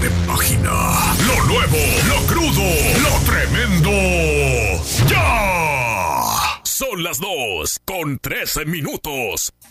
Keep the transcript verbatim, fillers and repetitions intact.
de página. Lo nuevo, lo crudo, lo tremendo. ¡Ya! Son las dos con trece minutos.